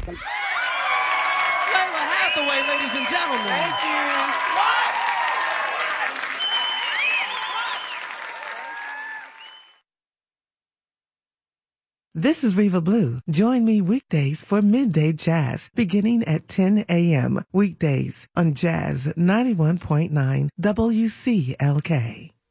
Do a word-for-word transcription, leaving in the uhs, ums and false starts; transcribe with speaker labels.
Speaker 1: Layla Hathaway, ladies and gentlemen.
Speaker 2: Thank you. What?
Speaker 3: This is Reva Blue. Join me weekdays for Midday Jazz, beginning at ten a.m. Weekdays on Jazz ninety-one point nine W C L K.